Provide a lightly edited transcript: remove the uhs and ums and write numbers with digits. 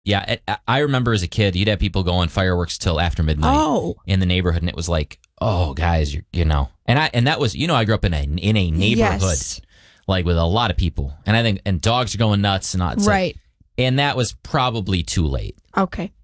Yeah, I remember as a kid, you'd have people going fireworks till after midnight in the neighborhood, and it was like, oh, guys, and that was, I grew up in a neighborhood, like with a lot of people, and dogs are going nuts, and all. Right. And that was probably too late. Okay.